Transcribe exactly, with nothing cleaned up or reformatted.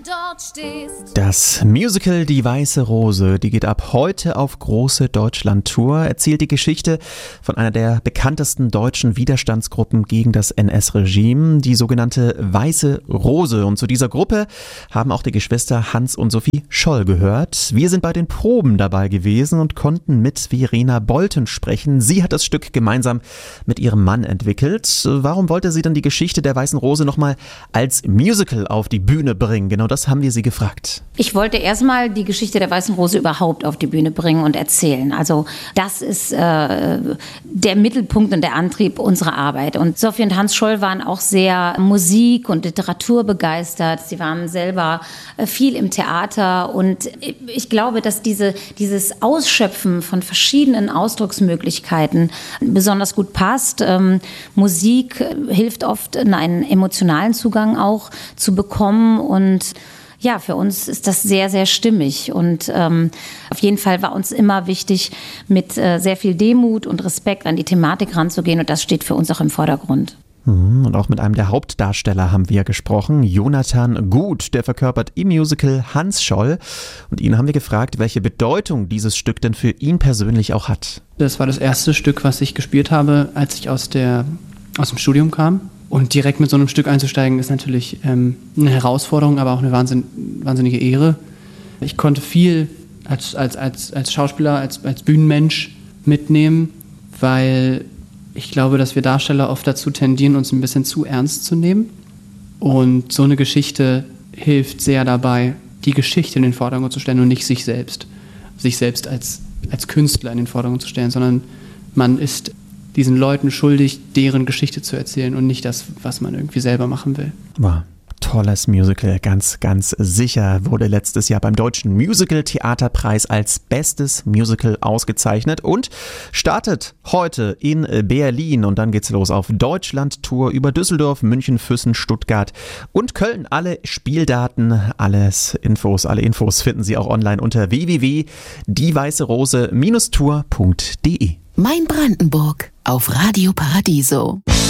dort stehst. Das Musical Die Weiße Rose, die geht ab heute auf große Deutschland-Tour, erzählt die Geschichte von einer der bekanntesten deutschen Widerstandsgruppen gegen das N S-Regime, die sogenannte Weiße Rose. Und zu dieser Gruppe haben auch die Geschwister Hans und Sophie Scholl gehört. Wir sind bei den Proben dabei gewesen und konnten mit Verena Bolten sprechen. Sie hat das Stück gemeinsam mit ihrem Mann entwickelt. Warum wollte sie dann die Geschichte der Weißen Rose nochmal als Musical auf die Bühne bringen? Genau das haben wir sie gefragt. Ich wollte erstmal die Geschichte der Weißen Rose überhaupt auf die Bühne bringen und erzählen. Also das ist äh, der Mittelpunkt und der Antrieb unserer Arbeit. Und Sophie und Hans Scholl waren auch sehr Musik- und Literatur begeistert. Sie waren selber äh, viel im Theater. Und ich glaube, dass diese, dieses Ausschöpfen von verschiedenen Ausdrucksmöglichkeiten besonders gut passt. Ähm, Musik hilft oft, einen emotionalen Zugang auch zu bekommen. Und ja, für uns ist das sehr, sehr stimmig. Und ähm, auf jeden Fall war uns immer wichtig, mit äh, sehr viel Demut und Respekt an die Thematik ranzugehen. Und das steht für uns auch im Vordergrund. Und auch mit einem der Hauptdarsteller haben wir gesprochen, Jonathan Gut, der verkörpert im Musical Hans Scholl. Und ihn haben wir gefragt, welche Bedeutung dieses Stück denn für ihn persönlich auch hat. Das war das erste Stück, was ich gespielt habe, als ich aus, der, aus dem Studium kam. Und direkt mit so einem Stück einzusteigen, ist natürlich ähm, eine Herausforderung, aber auch eine wahnsinn, wahnsinnige Ehre. Ich konnte viel als, als, als, als Schauspieler, als, als Bühnenmensch mitnehmen, weil ich glaube, dass wir Darsteller oft dazu tendieren, uns ein bisschen zu ernst zu nehmen. Und so eine Geschichte hilft sehr dabei, die Geschichte in den Vordergrund zu stellen und nicht sich selbst. Sich selbst als, als Künstler in den Vordergrund zu stellen, sondern man ist diesen Leuten schuldig, deren Geschichte zu erzählen und nicht das, was man irgendwie selber machen will. Wow. Tolles Musical, ganz, ganz sicher. Wurde letztes Jahr beim Deutschen Musical-Theaterpreis als bestes Musical ausgezeichnet und startet heute in Berlin. Und dann geht's los auf Deutschland-Tour über Düsseldorf, München, Füssen, Stuttgart und Köln. Alle Spieldaten, alles Infos, alle Infos finden Sie auch online unter w w w punkt die weiße rose Bindestrich tour punkt de. Mein Brandenburg auf Radio Paradiso.